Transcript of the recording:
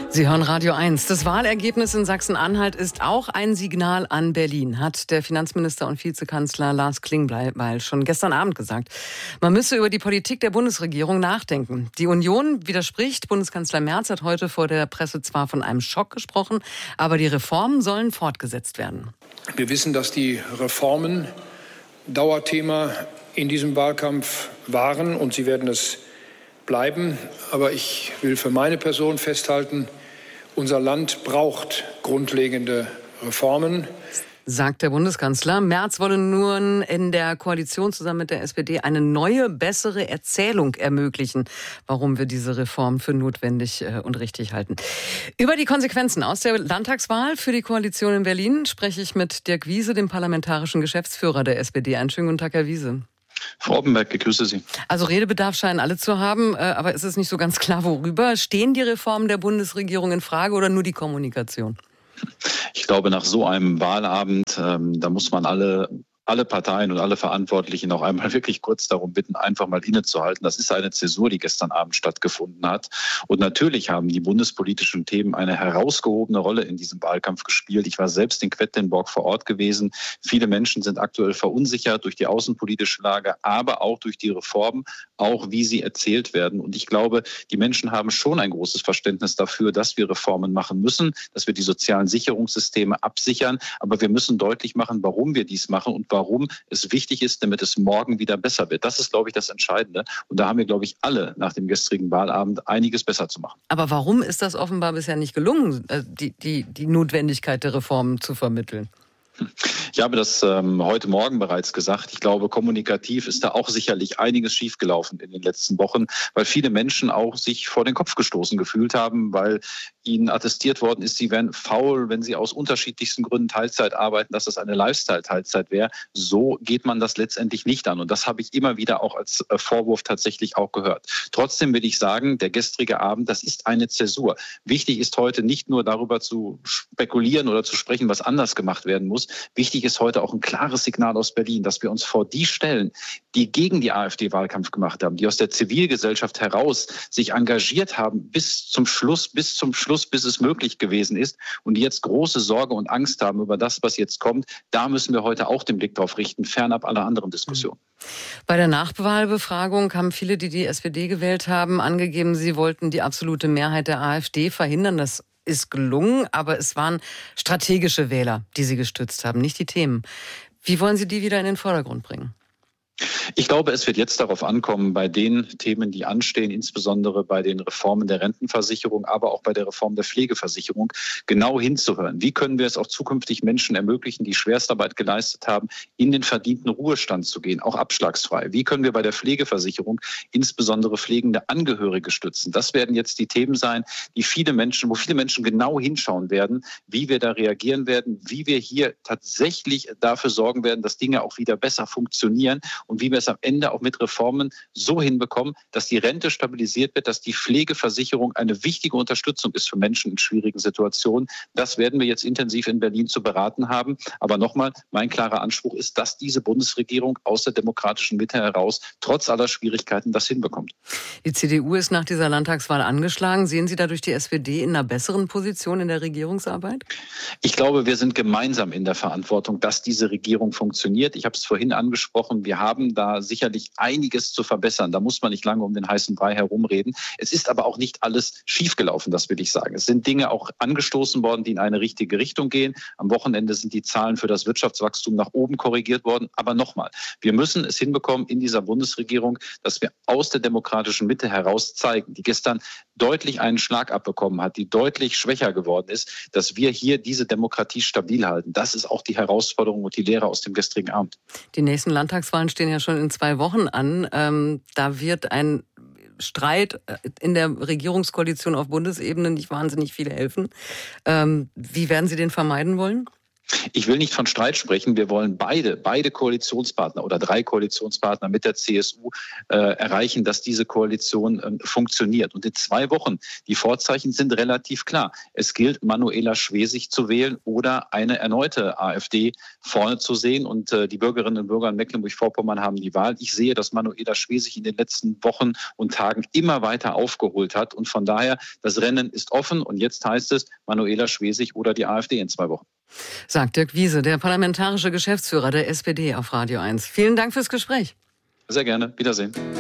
Sie hören Radio 1. Das Wahlergebnis in Sachsen-Anhalt ist auch ein Signal an Berlin, hat der Finanzminister und Vizekanzler Lars Klingbeil schon gestern Abend gesagt. Man müsse über die Politik der Bundesregierung nachdenken. Die Union widerspricht. Bundeskanzler Merz hat heute vor der Presse zwar von einem Schock gesprochen, aber die Reformen sollen fortgesetzt werden. Wir wissen, dass die Reformen Dauerthema in diesem Wahlkampf waren und sie werden es bleiben. Aber ich will für meine Person festhalten, unser Land braucht grundlegende Reformen, sagt der Bundeskanzler. Merz wolle nun in der Koalition zusammen mit der SPD eine neue, bessere Erzählung ermöglichen, warum wir diese Reform für notwendig und richtig halten. Über die Konsequenzen aus der Landtagswahl für die Koalition in Berlin spreche ich mit Dirk Wiese, dem parlamentarischen Geschäftsführer der SPD. Einen schönen guten Tag, Herr Wiese. Frau Oppenberg, ich grüße Sie. Also Redebedarf scheinen alle zu haben, aber es ist nicht so ganz klar, worüber. Stehen die Reformen der Bundesregierung in Frage oder nur die Kommunikation? Ich glaube, nach so einem Wahlabend, da muss man alle Parteien und alle Verantwortlichen auch einmal wirklich kurz darum bitten, einfach mal innezuhalten. Das ist eine Zäsur, die gestern Abend stattgefunden hat. Und natürlich haben die bundespolitischen Themen eine herausgehobene Rolle in diesem Wahlkampf gespielt. Ich war selbst in Quedlinburg vor Ort gewesen. Viele Menschen sind aktuell verunsichert durch die außenpolitische Lage, aber auch durch die Reformen, auch wie sie erzählt werden. Und ich glaube, die Menschen haben schon ein großes Verständnis dafür, dass wir Reformen machen müssen, dass wir die sozialen Sicherungssysteme absichern. Aber wir müssen deutlich machen, warum wir dies machen und warum es wichtig ist, damit es morgen wieder besser wird. Das ist, glaube ich, das Entscheidende. Und da haben wir, glaube ich, alle nach dem gestrigen Wahlabend einiges besser zu machen. Aber warum ist das offenbar bisher nicht gelungen, die Notwendigkeit der Reformen zu vermitteln? Ich habe das heute Morgen bereits gesagt. Ich glaube, kommunikativ ist da auch sicherlich einiges schiefgelaufen in den letzten Wochen, weil viele Menschen auch sich vor den Kopf gestoßen gefühlt haben, weil ihnen attestiert worden ist, sie wären faul, wenn sie aus unterschiedlichsten Gründen Teilzeit arbeiten, dass das eine Lifestyle-Teilzeit wäre. So geht man das letztendlich nicht an. Und das habe ich immer wieder auch als Vorwurf tatsächlich auch gehört. Trotzdem will ich sagen, der gestrige Abend, das ist eine Zäsur. Wichtig ist heute nicht nur darüber zu spekulieren oder zu sprechen, was anders gemacht werden muss. Wichtig ist heute auch ein klares Signal aus Berlin, dass wir uns vor die stellen, die gegen die AfD Wahlkampf gemacht haben, die aus der Zivilgesellschaft heraus sich engagiert haben bis zum Schluss, bis es möglich gewesen ist und die jetzt große Sorge und Angst haben über das, was jetzt kommt. Da müssen wir heute auch den Blick drauf richten, fernab aller anderen Diskussionen. Bei der Nachwahlbefragung haben viele, die die SPD gewählt haben, angegeben, sie wollten die absolute Mehrheit der AfD verhindern. Das ist gelungen, aber es waren strategische Wähler, die sie gestützt haben, nicht die Themen. Wie wollen Sie die wieder in den Vordergrund bringen? Ich glaube, es wird jetzt darauf ankommen, bei den Themen, die anstehen, insbesondere bei den Reformen der Rentenversicherung, aber auch bei der Reform der Pflegeversicherung, genau hinzuhören. Wie können wir es auch zukünftig Menschen ermöglichen, die Schwerstarbeit geleistet haben, in den verdienten Ruhestand zu gehen, auch abschlagsfrei? Wie können wir bei der Pflegeversicherung insbesondere pflegende Angehörige stützen? Das werden jetzt die Themen sein, wo viele Menschen genau hinschauen werden, wie wir da reagieren werden, wie wir hier tatsächlich dafür sorgen werden, dass Dinge auch wieder besser funktionieren und wie wir es am Ende auch mit Reformen so hinbekommen, dass die Rente stabilisiert wird, dass die Pflegeversicherung eine wichtige Unterstützung ist für Menschen in schwierigen Situationen. Das werden wir jetzt intensiv in Berlin zu beraten haben. Aber nochmal, mein klarer Anspruch ist, dass diese Bundesregierung aus der demokratischen Mitte heraus trotz aller Schwierigkeiten das hinbekommt. Die CDU ist nach dieser Landtagswahl angeschlagen. Sehen Sie dadurch die SPD in einer besseren Position in der Regierungsarbeit? Ich glaube, wir sind gemeinsam in der Verantwortung, dass diese Regierung funktioniert. Ich habe es vorhin angesprochen, wir haben da sicherlich einiges zu verbessern. Da muss man nicht lange um den heißen Brei herumreden. Es ist aber auch nicht alles schiefgelaufen, das will ich sagen. Es sind Dinge auch angestoßen worden, die in eine richtige Richtung gehen. Am Wochenende sind die Zahlen für das Wirtschaftswachstum nach oben korrigiert worden. Aber nochmal, wir müssen es hinbekommen in dieser Bundesregierung, dass wir aus der demokratischen Mitte heraus zeigen, die gestern deutlich einen Schlag abbekommen hat, die deutlich schwächer geworden ist, dass wir hier diese Demokratie stabil halten. Das ist auch die Herausforderung und die Lehre aus dem gestrigen Abend. Die nächsten Landtagswahlen stehen ja schon in 2 Wochen an. Da wird ein Streit in der Regierungskoalition auf Bundesebene nicht wahnsinnig viel helfen. Wie werden Sie den vermeiden wollen? Ich will nicht von Streit sprechen. Wir wollen beide Koalitionspartner oder 3 Koalitionspartner mit der CSU erreichen, dass diese Koalition funktioniert. Und in 2 Wochen, die Vorzeichen sind relativ klar. Es gilt, Manuela Schwesig zu wählen oder eine erneute AfD vorne zu sehen. Und die Bürgerinnen und Bürger in Mecklenburg-Vorpommern haben die Wahl. Ich sehe, dass Manuela Schwesig in den letzten Wochen und Tagen immer weiter aufgeholt hat. Und von daher, das Rennen ist offen. Und jetzt heißt es Manuela Schwesig oder die AfD in 2 Wochen. Sagt Dirk Wiese, der parlamentarische Geschäftsführer der SPD auf Radio 1. Vielen Dank fürs Gespräch. Sehr gerne. Wiedersehen.